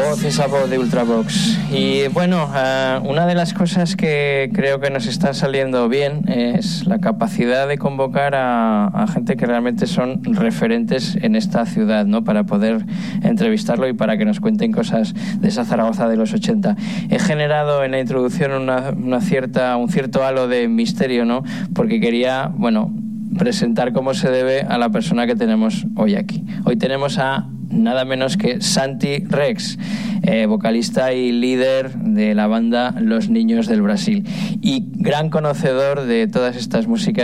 voz, esa voz de Ultravox. Y bueno, una de las cosas que creo que nos está saliendo bien es la capacidad de convocar a gente que realmente son referentes en esta ciudad, ¿no? Para poder entrevistarlo y para que nos cuenten cosas de esa Zaragoza de los 80. He generado en la introducción un cierto halo de misterio, ¿no? Porque quería, bueno, presentar cómo se debe a la persona que tenemos hoy aquí. Hoy tenemos a nada menos que Santi Rex, vocalista y líder de la banda Los Niños del Brasil y gran conocedor de todas estas músicas